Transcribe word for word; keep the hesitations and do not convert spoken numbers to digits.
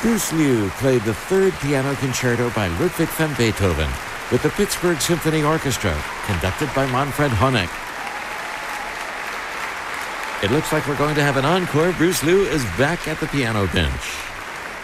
Bruce Liu played the third piano concerto by Ludwig van Beethoven with the Pittsburgh Symphony Orchestra, conducted by Manfred Honeck. It looks like we're going to have an encore. Bruce Liu is back at the piano bench.